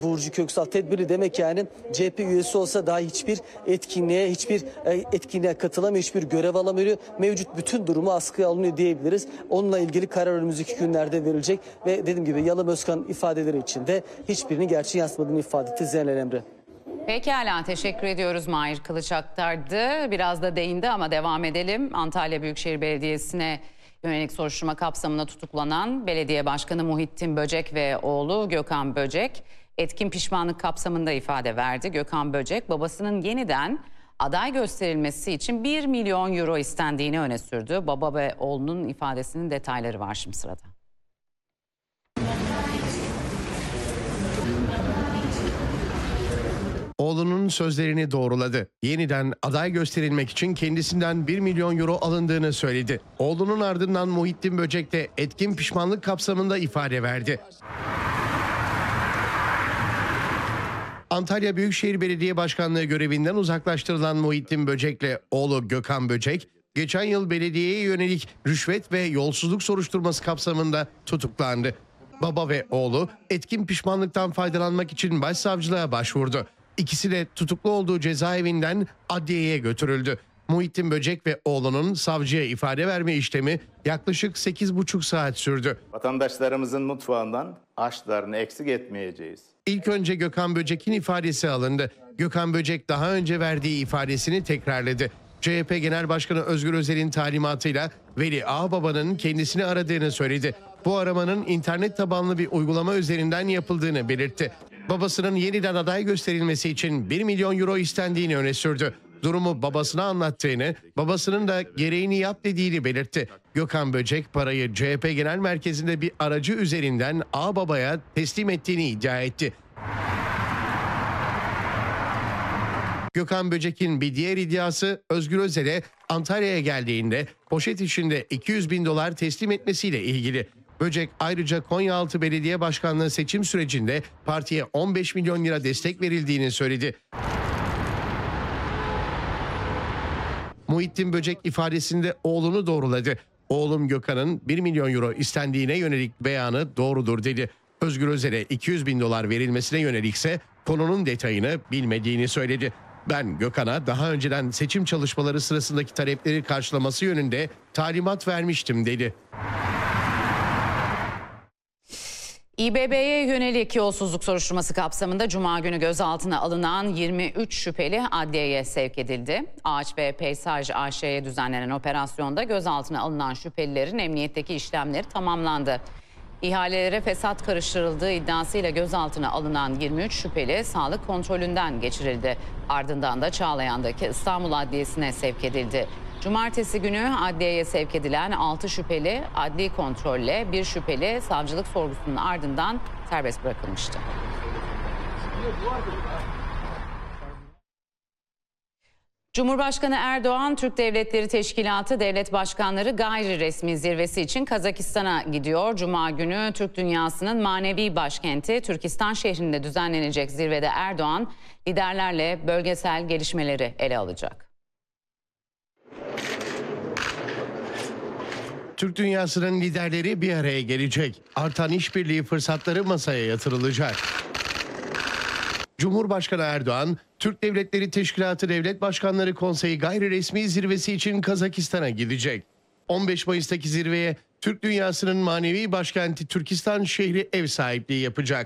Burcu Köksal tedbiri demek yani CHP üyesi olsa daha hiçbir etkinliğe katılamıyor, hiçbir görev alamıyor. Mevcut bütün durumu askıya alınıyor diyebiliriz. Onunla ilgili karar önümüzdeki günlerde verilecek ve dediğim gibi Yalım Özkan ifadeleri içinde hiçbirinin gerçeği yansımadığını ifade etti Zeynel Emre. Pekala, teşekkür ediyoruz. Mahir Kılıç aktardı. Biraz da değindi ama devam edelim. Antalya Büyükşehir Belediyesi'ne yönelik soruşturma kapsamında tutuklanan Belediye Başkanı Muhittin Böcek ve oğlu Gökhan Böcek etkin pişmanlık kapsamında ifade verdi. Gökhan Böcek babasının yeniden aday gösterilmesi için 1 milyon euro istendiğini öne sürdü. Baba ve oğlunun ifadesinin detayları var şimdi sırada. Oğlunun sözlerini doğruladı. Yeniden aday gösterilmek için kendisinden 1 milyon euro alındığını söyledi. Oğlunun ardından Muhittin Böcek de etkin pişmanlık kapsamında ifade verdi. Antalya Büyükşehir Belediye Başkanlığı görevinden uzaklaştırılan Muhittin Böcek'le oğlu Gökhan Böcek, geçen yıl belediyeye yönelik rüşvet ve yolsuzluk soruşturması kapsamında tutuklandı. Baba ve oğlu etkin pişmanlıktan faydalanmak için başsavcılığa başvurdu. İkisi de tutuklu olduğu cezaevinden adliyeye götürüldü. Muhittin Böcek ve oğlunun savcıya ifade verme işlemi yaklaşık 8,5 saat sürdü. Vatandaşlarımızın mutfağından harçlarını eksik etmeyeceğiz. İlk önce Gökhan Böcek'in ifadesi alındı. Gökhan Böcek daha önce verdiği ifadesini tekrarladı. CHP Genel Başkanı Özgür Özel'in talimatıyla Veli Ağababa'nın kendisini aradığını söyledi. Bu aramanın internet tabanlı bir uygulama üzerinden yapıldığını belirtti. Babasının yeniden aday gösterilmesi için 1 milyon euro istendiğini öne sürdü. Durumu babasına anlattığını, babasının da gereğini yap dediğini belirtti. Gökhan Böcek parayı CHP Genel Merkezi'nde bir aracı üzerinden Ağababa'ya teslim ettiğini iddia etti. Gökhan Böcek'in bir diğer iddiası Özgür Özel'e Antalya'ya geldiğinde poşet içinde 200 bin dolar teslim etmesiyle ilgili. Böcek ayrıca Konyaaltı Belediye Başkanlığı seçim sürecinde partiye 15 milyon lira destek verildiğini söyledi. Muhittin Böcek ifadesinde oğlunu doğruladı. Oğlum Gökhan'ın 1 milyon euro istendiğine yönelik beyanı doğrudur dedi. Özgür Özel'e 200 bin dolar verilmesine yönelikse konunun detayını bilmediğini söyledi. Ben Gökhan'a daha önceden seçim çalışmaları sırasındaki talepleri karşılaması yönünde talimat vermiştim dedi. İBB'ye yönelik yolsuzluk soruşturması kapsamında Cuma günü gözaltına alınan 23 şüpheli adliyeye sevk edildi. Ağaç ve Peyzaj AŞ'ye düzenlenen operasyonda gözaltına alınan şüphelilerin emniyetteki işlemleri tamamlandı. İhalelere fesat karıştırıldığı iddiasıyla gözaltına alınan 23 şüpheli sağlık kontrolünden geçirildi. Ardından da Çağlayan'daki İstanbul Adliyesi'ne sevk edildi. Cumartesi günü adliyeye sevk edilen 6 şüpheli adli kontrolle, 1 şüpheli savcılık sorgusunun ardından serbest bırakılmıştı. Cumhurbaşkanı Erdoğan, Türk Devletleri Teşkilatı Devlet Başkanları gayri resmi zirvesi için Kazakistan'a gidiyor. Cuma günü Türk dünyasının manevi başkenti Türkistan şehrinde düzenlenecek zirvede Erdoğan, liderlerle bölgesel gelişmeleri ele alacak. Türk dünyasının liderleri bir araya gelecek. Artan işbirliği fırsatları masaya yatırılacak. Cumhurbaşkanı Erdoğan, Türk Devletleri Teşkilatı Devlet Başkanları Konseyi gayri resmi zirvesi için Kazakistan'a gidecek. 15 Mayıs'taki zirveye Türk dünyasının manevi başkenti Türkistan şehri ev sahipliği yapacak.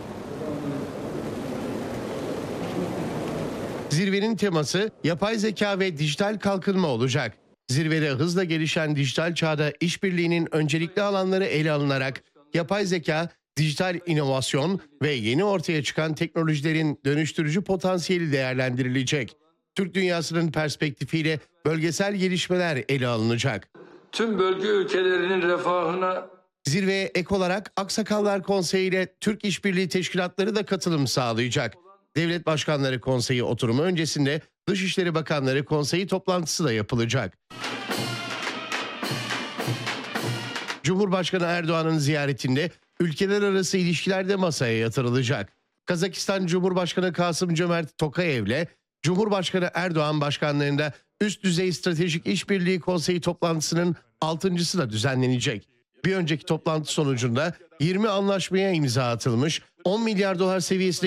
Zirvenin teması yapay zeka ve dijital kalkınma olacak. Zirvede hızla gelişen dijital çağda işbirliğinin öncelikli alanları ele alınarak yapay zeka, dijital inovasyon ve yeni ortaya çıkan teknolojilerin dönüştürücü potansiyeli değerlendirilecek. Türk dünyasının perspektifiyle bölgesel gelişmeler ele alınacak. Tüm bölge ülkelerinin refahına... Zirveye ek olarak Aksakallar Konseyi ile Türk İşbirliği Teşkilatları da katılım sağlayacak. Devlet Başkanları Konseyi oturumu öncesinde Dışişleri Bakanları Konseyi toplantısı da yapılacak. Cumhurbaşkanı Erdoğan'ın ziyaretinde ülkeler arası ilişkiler de masaya yatırılacak. Kazakistan Cumhurbaşkanı Kasım-Cömert Tokayev'le Cumhurbaşkanı Erdoğan başkanlığında üst düzey stratejik işbirliği konseyi toplantısının 6.'sı da düzenlenecek. Bir önceki toplantı sonucunda 20 anlaşmaya imza atılmış, 10 milyar dolar seviyesinde